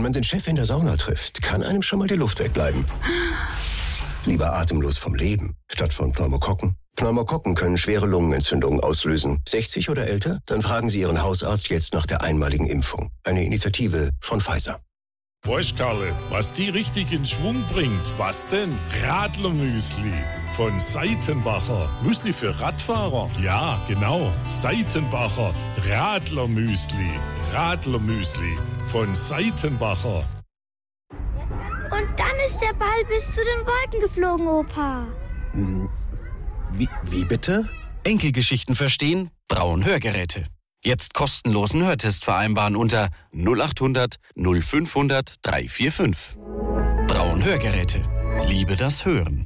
Wenn man den Chef in der Sauna trifft, kann einem schon mal die Luft wegbleiben. Lieber atemlos vom Leben, statt von Pneumokokken. Pneumokokken können schwere Lungenentzündungen auslösen. 60 oder älter? Dann fragen Sie Ihren Hausarzt jetzt nach der einmaligen Impfung. Eine Initiative von Pfizer. Weißt, Karle, was die richtig in Schwung bringt? Was denn? Radlermüsli von Seitenbacher. Müsli für Radfahrer? Ja, genau. Seitenbacher Radlermüsli. Radlermüsli von Seitenbacher. Und dann ist der Ball bis zu den Wolken geflogen, Opa. Wie bitte? Enkelgeschichten verstehen? Braun Hörgeräte. Jetzt kostenlosen Hörtest vereinbaren unter 0800 0500 345. Braun Hörgeräte. Liebe das Hören.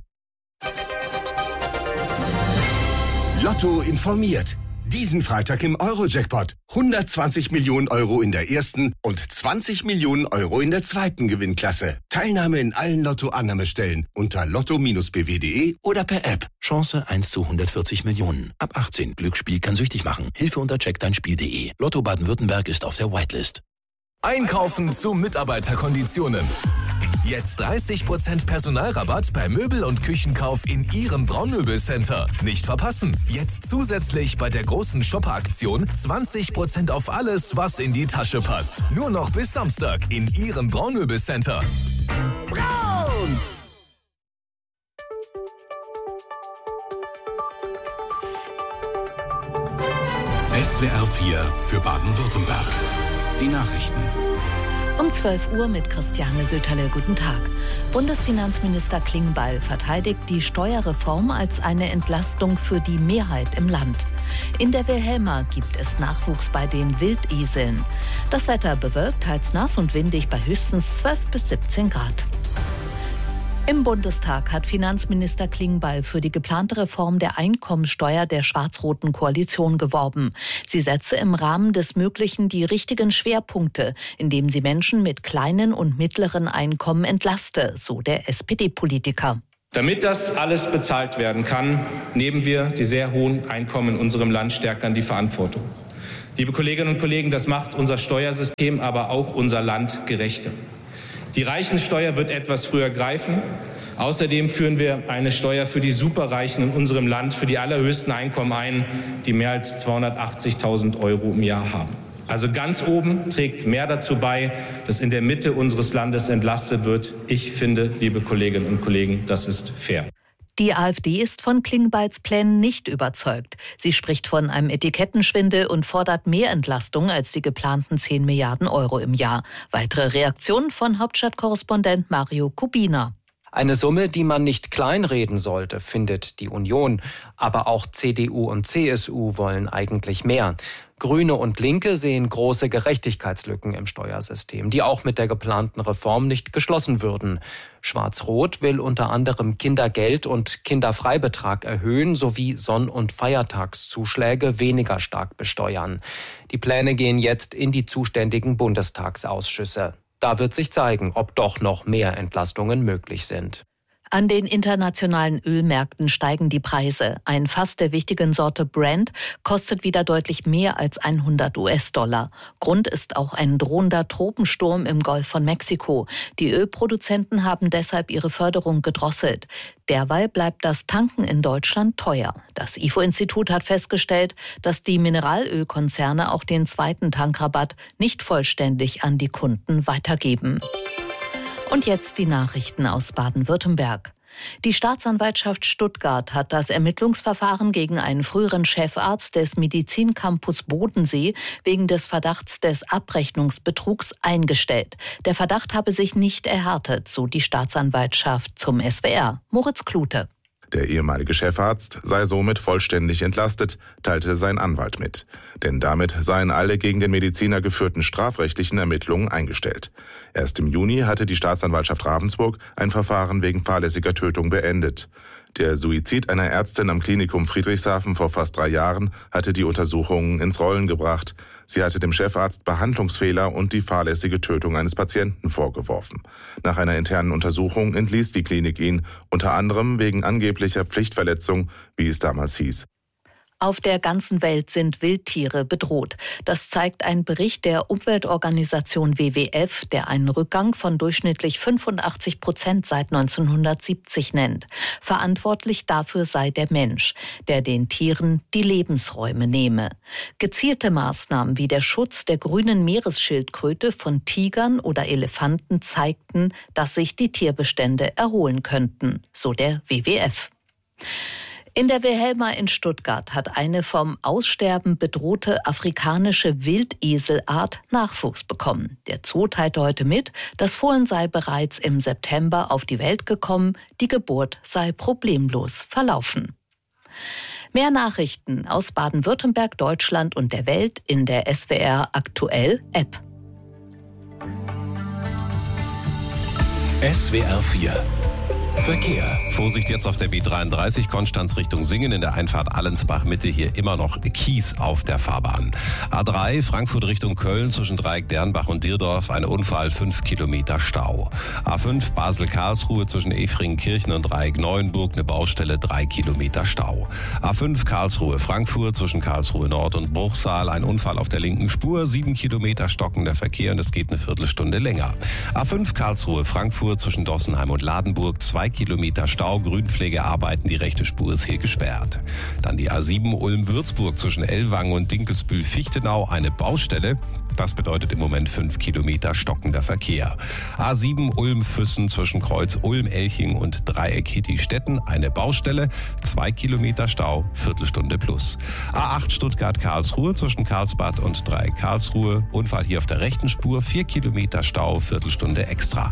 Lotto informiert. Diesen Freitag im Euro-Jackpot. 120 Millionen Euro in der ersten und 20 Millionen Euro in der zweiten Gewinnklasse. Teilnahme in allen Lotto-Annahmestellen unter lotto-bw.de oder per App. Chance 1 zu 140 Millionen. Ab 18. Glücksspiel kann süchtig machen. Hilfe unter checkdeinspiel.de. Lotto Baden-Württemberg ist auf der Whitelist. Einkaufen zu Mitarbeiterkonditionen. Jetzt 30% Personalrabatt bei Möbel- und Küchenkauf in Ihrem Braunmöbelcenter. Nicht verpassen. Jetzt zusätzlich bei der großen Shopper-Aktion 20% auf alles, was in die Tasche passt. Nur noch bis Samstag in Ihrem Braunmöbelcenter. Braun! SWR 4 für Baden-Württemberg. Die Nachrichten. Um 12 Uhr mit Christiane Söterle. Guten Tag. Bundesfinanzminister Klingbeil verteidigt die Steuerreform als eine Entlastung für die Mehrheit im Land. In der Wilhelma gibt es Nachwuchs bei den Wildeseln. Das Wetter bewölkt, teils nass und windig bei höchstens 12 bis 17 Grad. Im Bundestag hat Finanzminister Klingbeil für die geplante Reform der Einkommensteuer der schwarz-roten Koalition geworben. Sie setze im Rahmen des Möglichen die richtigen Schwerpunkte, indem sie Menschen mit kleinen und mittleren Einkommen entlaste, so der SPD-Politiker. Damit das alles bezahlt werden kann, nehmen wir die sehr hohen Einkommen in unserem Land stärker in die Verantwortung. Liebe Kolleginnen und Kollegen, das macht unser Steuersystem, aber auch unser Land gerechter. Die Reichensteuer wird etwas früher greifen. Außerdem führen wir eine Steuer für die Superreichen in unserem Land, für die allerhöchsten Einkommen ein, die mehr als 280.000 Euro im Jahr haben. Also ganz oben trägt mehr dazu bei, dass in der Mitte unseres Landes entlastet wird. Ich finde, liebe Kolleginnen und Kollegen, das ist fair. Die AfD ist von Klingbeils Plänen nicht überzeugt. Sie spricht von einem Etikettenschwindel und fordert mehr Entlastung als die geplanten 10 Milliarden Euro im Jahr. Weitere Reaktionen von Hauptstadtkorrespondent Mario Kubina. Eine Summe, die man nicht kleinreden sollte, findet die Union. Aber auch CDU und CSU wollen eigentlich mehr. Grüne und Linke sehen große Gerechtigkeitslücken im Steuersystem, die auch mit der geplanten Reform nicht geschlossen würden. Schwarz-Rot will unter anderem Kindergeld und Kinderfreibetrag erhöhen sowie Sonn- und Feiertagszuschläge weniger stark besteuern. Die Pläne gehen jetzt in die zuständigen Bundestagsausschüsse. Da wird sich zeigen, ob doch noch mehr Entlastungen möglich sind. An den internationalen Ölmärkten steigen die Preise. Ein Fass der wichtigen Sorte Brent kostet wieder deutlich mehr als 100 US-Dollar. Grund ist auch ein drohender Tropensturm im Golf von Mexiko. Die Ölproduzenten haben deshalb ihre Förderung gedrosselt. Derweil bleibt das Tanken in Deutschland teuer. Das IFO-Institut hat festgestellt, dass die Mineralölkonzerne auch den zweiten Tankrabatt nicht vollständig an die Kunden weitergeben. Und jetzt die Nachrichten aus Baden-Württemberg. Die Staatsanwaltschaft Stuttgart hat das Ermittlungsverfahren gegen einen früheren Chefarzt des Medizincampus Bodensee wegen des Verdachts des Abrechnungsbetrugs eingestellt. Der Verdacht habe sich nicht erhärtet, so die Staatsanwaltschaft zum SWR. Moritz Klute. Der ehemalige Chefarzt sei somit vollständig entlastet, teilte sein Anwalt mit. Denn damit seien alle gegen den Mediziner geführten strafrechtlichen Ermittlungen eingestellt. Erst im Juni hatte die Staatsanwaltschaft Ravensburg ein Verfahren wegen fahrlässiger Tötung beendet. Der Suizid einer Ärztin am Klinikum Friedrichshafen vor fast 3 Jahren hatte die Untersuchungen ins Rollen gebracht. Sie hatte dem Chefarzt Behandlungsfehler und die fahrlässige Tötung eines Patienten vorgeworfen. Nach einer internen Untersuchung entließ die Klinik ihn, unter anderem wegen angeblicher Pflichtverletzung, wie es damals hieß. Auf der ganzen Welt sind Wildtiere bedroht. Das zeigt ein Bericht der Umweltorganisation WWF, der einen Rückgang von durchschnittlich 85% seit 1970 nennt. Verantwortlich dafür sei der Mensch, der den Tieren die Lebensräume nehme. Gezielte Maßnahmen wie der Schutz der grünen Meeresschildkröte von Tigern oder Elefanten zeigten, dass sich die Tierbestände erholen könnten, so der WWF. In der Wilhelma in Stuttgart hat eine vom Aussterben bedrohte afrikanische Wildeselart Nachwuchs bekommen. Der Zoo teilte heute mit, das Fohlen sei bereits im September auf die Welt gekommen, die Geburt sei problemlos verlaufen. Mehr Nachrichten aus Baden-Württemberg, Deutschland und der Welt in der SWR Aktuell App. SWR 4 Verkehr. Vorsicht jetzt auf der B33 Konstanz Richtung Singen in der Einfahrt Allensbach-Mitte. Hier immer noch Kies auf der Fahrbahn. A3 Frankfurt Richtung Köln zwischen Dreieck Dernbach und Dierdorf. Ein Unfall, 5 Kilometer Stau. A5 Basel-Karlsruhe zwischen Efringen-Kirchen und Dreieck Neuenburg. Eine Baustelle, 3 Kilometer Stau. A5 Karlsruhe Frankfurt zwischen Karlsruhe Nord und Bruchsal. Ein Unfall auf der linken Spur. 7 Kilometer stockender Verkehr und es geht eine Viertelstunde länger. A5 Karlsruhe Frankfurt zwischen Dossenheim und Ladenburg. 2 Kilometer Stau, Grünpflegearbeiten, die rechte Spur ist hier gesperrt. Dann die A7 Ulm-Würzburg zwischen Ellwangen und Dinkelsbühl-Fichtenau, eine Baustelle. Das bedeutet im Moment 5 Kilometer stockender Verkehr. A7 Ulm-Füssen zwischen Kreuz Ulm-Elching und Dreieck Hitti-Stetten, eine Baustelle, 2 Kilometer Stau, Viertelstunde plus. A8 Stuttgart-Karlsruhe zwischen Karlsbad und Dreieck Karlsruhe, Unfall hier auf der rechten Spur, 4 Kilometer Stau, Viertelstunde extra.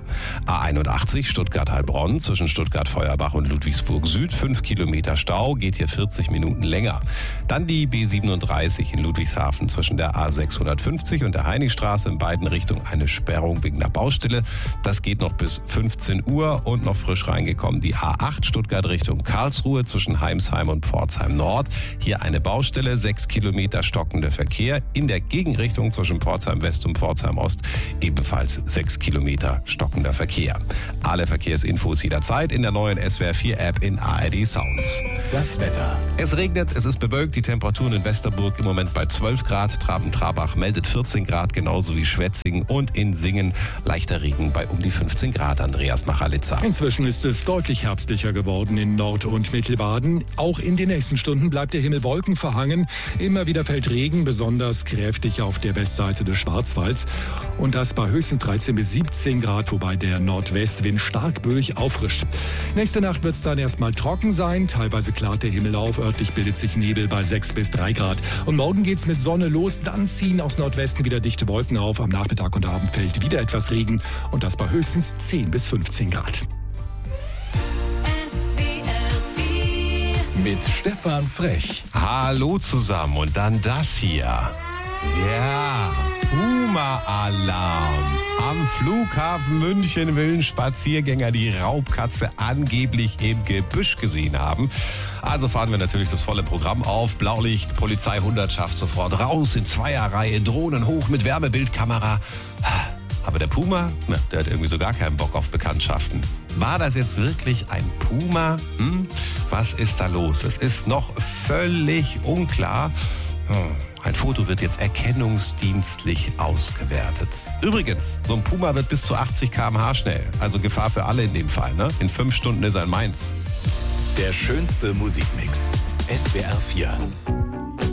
A81 Stuttgart-Heilbronn zwischen Stuttgart-Feuerbach und Ludwigsburg Süd, 5 Kilometer Stau, geht hier 40 Minuten länger. Dann die B37 in Ludwigshafen zwischen der A650 und der Heiligstraße in beiden Richtungen eine Sperrung wegen der Baustelle. Das geht noch bis 15 Uhr und noch frisch reingekommen die A8 Stuttgart Richtung Karlsruhe zwischen Heimsheim und Pforzheim Nord. Hier eine Baustelle, 6 Kilometer stockender Verkehr. In der Gegenrichtung zwischen Pforzheim West und Pforzheim Ost ebenfalls 6 Kilometer stockender Verkehr. Alle Verkehrsinfos jederzeit in der neuen SWR 4 App in ARD Sounds. Das Wetter. Es regnet, es ist bewölkt, die Temperaturen in Westerburg im Moment bei 12 Grad. Traben-Trabach meldet 14 Grad, genauso wie Schwetzingen, und in Singen leichter Regen bei um die 15 Grad. Andreas Machalitzer. Inzwischen ist es deutlich herbstlicher geworden in Nord- und Mittelbaden. Auch in den nächsten Stunden bleibt der Himmel wolkenverhangen. Immer wieder fällt Regen, besonders kräftig auf der Westseite des Schwarzwalds. Und das bei höchstens 13 bis 17 Grad, wobei der Nordwestwind stark böig auffrischt. Nächste Nacht wird es dann erstmal trocken sein. Teilweise klart der Himmel auf. Örtlich bildet sich Nebel bei 6 bis 3 Grad. Und morgen geht's mit Sonne los. Dann ziehen aus Nordwesten wieder dichte Wolken auf. Am Nachmittag und Abend fällt wieder etwas Regen. Und das bei höchstens 10 bis 15 Grad. Mit Stefan Frech. Hallo zusammen und dann das hier. Ja, Puma-Alarm. Am Flughafen München will ein Spaziergänger die Raubkatze angeblich im Gebüsch gesehen haben. Also fahren wir natürlich das volle Programm auf. Blaulicht, Polizeihundertschaft sofort raus in Zweierreihe, Drohnen hoch mit Wärmebildkamera. Aber der Puma, der hat irgendwie so gar keinen Bock auf Bekanntschaften. War das jetzt wirklich ein Puma? Was ist da los? Es ist noch völlig unklar. Ein Foto wird jetzt erkennungsdienstlich ausgewertet. Übrigens, so ein Puma wird bis zu 80 km/h schnell. Also Gefahr für alle in dem Fall, ne? In 5 Stunden ist er in Mainz. Der schönste Musikmix. SWR 4.